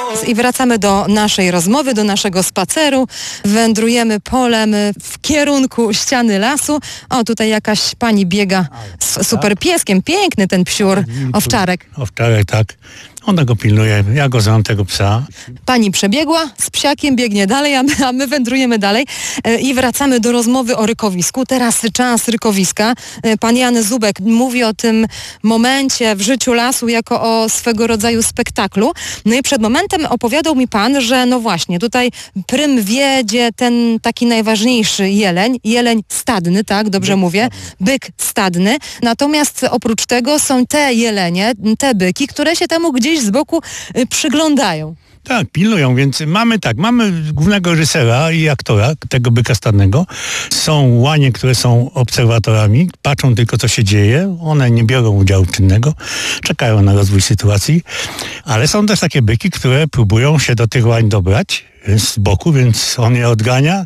I wracamy do naszej rozmowy, do naszego spaceru. Wędrujemy polem w kierunku ściany lasu. O, tutaj jakaś pani biega z super pieskiem. Piękny ten psiur, owczarek. Owczarek, tak. Ona go pilnuje, ja go znam, tego psa. Pani przebiegła z psiakiem, biegnie dalej, a my wędrujemy dalej i wracamy do rozmowy o rykowisku. Teraz czas rykowiska. Pan Jan Zubek mówi o tym momencie w życiu lasu jako o swego rodzaju spektaklu. No i przed momentem opowiadał mi pan, że no właśnie, tutaj prym wiedzie ten taki najważniejszy jeleń stadny, tak, dobrze mówię, byk stadny. Natomiast oprócz tego są te jelenie, te byki, które się temu gdzieś z boku przyglądają. Tak, pilnują, więc mamy głównego reżysera i aktora tego byka stadnego. Są łanie, które są obserwatorami, patrzą tylko, co się dzieje. One nie biorą udziału czynnego, czekają na rozwój sytuacji, ale są też takie byki, które próbują się do tych łań dobrać z boku, więc on je odgania.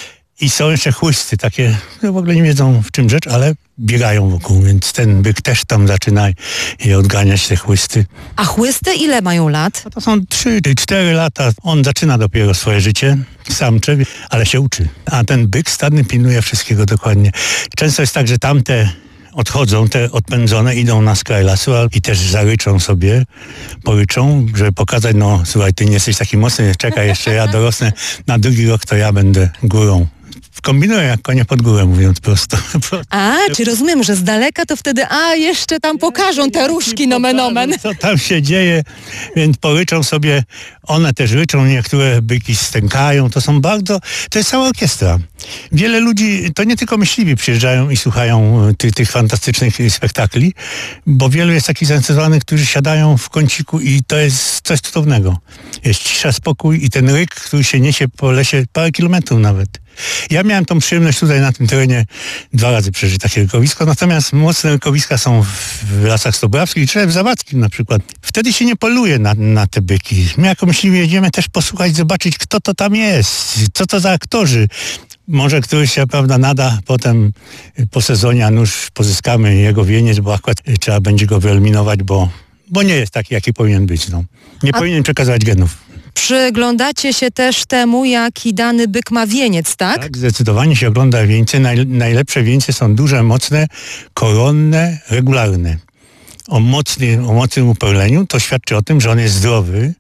I są jeszcze chłysty, takie, w ogóle nie wiedzą w czym rzecz, ale biegają wokół, więc ten byk też tam zaczyna je odganiać, te chłysty. A chłysty ile mają lat? To są 3-4 lata. On zaczyna dopiero swoje życie, samcze, ale się uczy. A ten byk stadny pilnuje wszystkiego dokładnie. Często jest tak, że tamte odchodzą, te odpędzone, idą na skraj lasu i też zaryczą sobie, poryczą, żeby pokazać, no słuchaj, ty nie jesteś taki mocny, czekaj jeszcze, ja dorosnę na drugi rok, to ja będę górą. Kombinują jak konie pod górę, mówiąc prosto. A, czy rozumiem, że z daleka to wtedy, jeszcze tam pokażą te różki, nomen omen. Co tam się dzieje, więc poryczą sobie, one też ryczą, niektóre byki stękają, to jest cała orkiestra. Wiele ludzi, to nie tylko myśliwi przyjeżdżają i słuchają tych fantastycznych spektakli, bo wielu jest takich zainteresowanych, którzy siadają w kąciku i to jest coś cudownego. Jest cisza, spokój i ten ryk, który się niesie po lesie parę kilometrów nawet. Ja miałem tą przyjemność tutaj na tym terenie 2 razy przeżyć takie rykowisko, natomiast mocne rykowiska są w Lasach Stobrawskich czy w Zawadzkim na przykład. Wtedy się nie poluje na te byki. My jako myśliwi jedziemy też posłuchać, zobaczyć, kto to tam jest, co to za aktorzy. Może któryś się, prawda, nada potem po sezonie, a nuż pozyskamy jego wieniec, bo akurat trzeba będzie go wyeliminować, bo nie jest taki, jaki powinien być. No. Nie powinien przekazywać genów. Przyglądacie się też temu, jaki dany byk ma wieniec, tak? Tak, zdecydowanie się ogląda wieńce. Najlepsze wieńce są duże, mocne, koronne, regularne. O mocnym upełnieniu to świadczy o tym, że on jest zdrowy.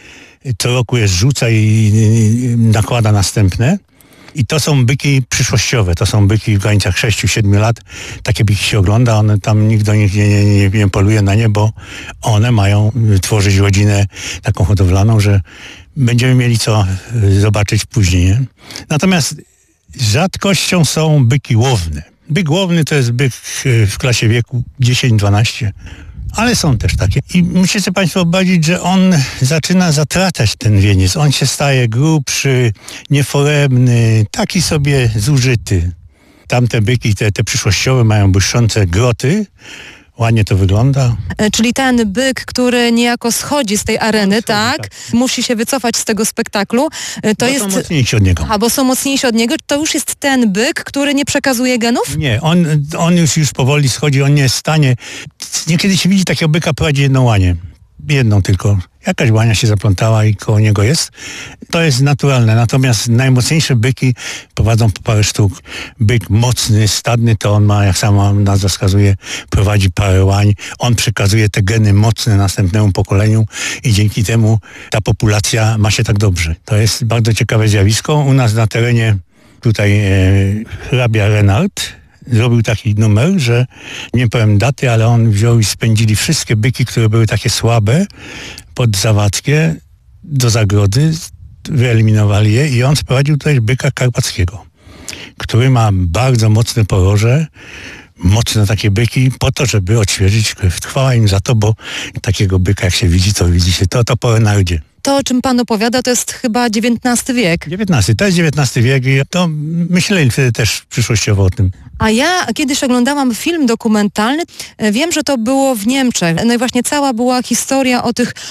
Co roku je zrzuca i nakłada następne. I to są byki przyszłościowe, to są byki w granicach 6-7 lat. Takie byki się ogląda, one tam nikt do nich nie poluje na nie, bo one mają tworzyć rodzinę taką hodowlaną, że będziemy mieli co zobaczyć później. Nie? Natomiast rzadkością są byki łowne. Byk łowny to jest byk w klasie wieku 10-12. Ale są też takie. I musicie Państwo obawić, że on zaczyna zatracać ten wieniec. On się staje grubszy, nieforemny, taki sobie zużyty. Tamte byki, te przyszłościowe mają błyszczące groty. Ładnie to wygląda. Czyli ten byk, który niejako schodzi z tej areny, tak? Musi się wycofać z tego spektaklu. Są mocniejsi od niego. Bo są mocniejsi od niego. To już jest ten byk, który nie przekazuje genów? Nie, on już powoli schodzi, on nie jest w stanie. Niekiedy się widzi takiego byka, prowadzi jedną łanię. Jedną tylko. Jakaś łania się zaplątała i koło niego jest. To jest naturalne. Natomiast najmocniejsze byki prowadzą po parę sztuk. Byk mocny, stadny, to on ma, jak sama nazwa wskazuje, prowadzi parę łań. On przekazuje te geny mocne następnemu pokoleniu i dzięki temu ta populacja ma się tak dobrze. To jest bardzo ciekawe zjawisko. U nas na terenie tutaj hrabia Renard zrobił taki numer, że nie powiem daty, ale on wziął i spędzili wszystkie byki, które były takie słabe pod Zawadzkie do zagrody, wyeliminowali je i on sprowadził tutaj byka karpackiego, który ma bardzo mocne poroże, mocne takie byki po to, żeby odświeżyć krew. Chwała im za to, bo takiego byka jak się widzi, to widzi się to po Renardzie. To, o czym pan opowiada, to jest chyba XIX wiek. To jest XIX wiek i to myśleli wtedy też przyszłościowo o tym. A ja kiedyś oglądałam film dokumentalny, wiem, że to było w Niemczech. No i właśnie cała była historia o tych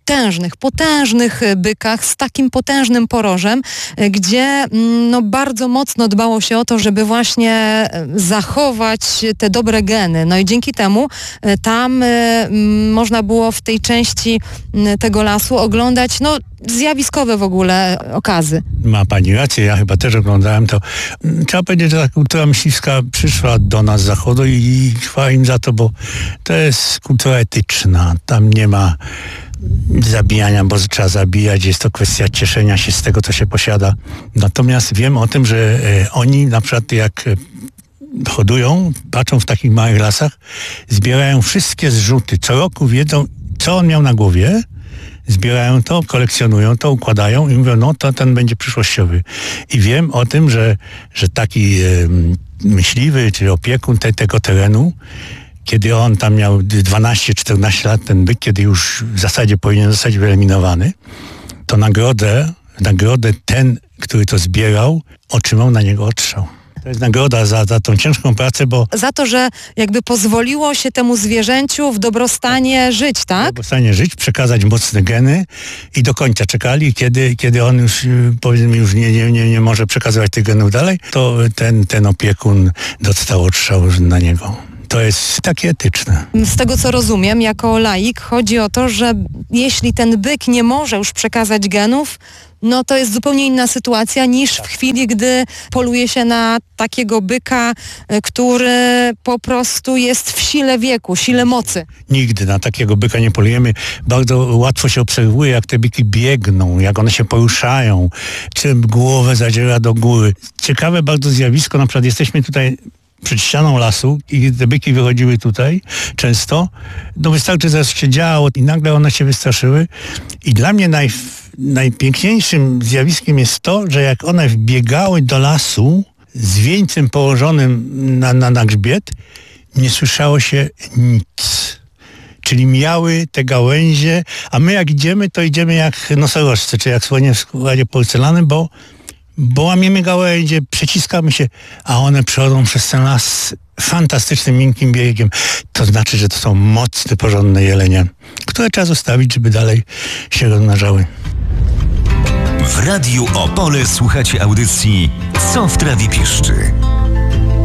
potężnych bykach z takim potężnym porożem, gdzie no, bardzo mocno dbało się o to, żeby właśnie zachować te dobre geny. No i dzięki temu tam można było w tej części tego lasu oglądać no, zjawiskowe w ogóle okazy. Ma pani rację, ja chyba też oglądałem to. Trzeba powiedzieć, że ta kultura myśliwska przyszła do nas z zachodu i chwała im za to, bo to jest kultura etyczna. Tam nie ma zabijania, bo trzeba zabijać. Jest to kwestia cieszenia się z tego, co się posiada. Natomiast wiem o tym, że oni na przykład jak hodują, patrzą w takich małych lasach, zbierają wszystkie zrzuty. Co roku wiedzą, co on miał na głowie, zbierają to, kolekcjonują to, układają i mówią, no to ten będzie przyszłościowy. I wiem o tym, że taki myśliwy, czy opiekun tego terenu, kiedy on tam miał 12-14 lat, ten byk, kiedy już w zasadzie powinien zostać wyeliminowany, to nagrodę ten, który to zbierał, otrzymał na niego odstrzał. To jest nagroda za tą ciężką pracę, bo... Za to, że jakby pozwoliło się temu zwierzęciu w dobrostanie żyć, tak? W dobrostanie żyć, przekazać mocne geny i do końca czekali. Kiedy on już, powiedzmy, już nie może przekazywać tych genów dalej, to ten opiekun dostał odstrzał na niego. To jest takie etyczne. Z tego, co rozumiem, jako laik, chodzi o to, że jeśli ten byk nie może już przekazać genów, no to jest zupełnie inna sytuacja niż w chwili, gdy poluje się na takiego byka, który po prostu jest w sile wieku, sile mocy. Nigdy na takiego byka nie polujemy. Bardzo łatwo się obserwuje, jak te byki biegną, jak one się poruszają, czy głowę zadziera do góry. Ciekawe bardzo zjawisko, na przykład jesteśmy tutaj przed ścianą lasu i te byki wychodziły tutaj często. No wystarczy, że się działo i nagle one się wystraszyły. I dla mnie najpiękniejszym zjawiskiem jest to, że jak one wbiegały do lasu z wieńcem położonym na grzbiet, nie słyszało się nic. Czyli miały te gałęzie, a my jak idziemy, to idziemy jak nosorożce, czy jak słonie w składzie porcelany, bo łamiemy gałęzie, przeciskamy się, a one przechodzą przez ten las fantastycznym, miękkim biegiem. To znaczy, że to są mocne, porządne jelenie, które trzeba zostawić, żeby dalej się rozmnażały. W Radiu Opole słuchacie audycji Co w trawie piszczy.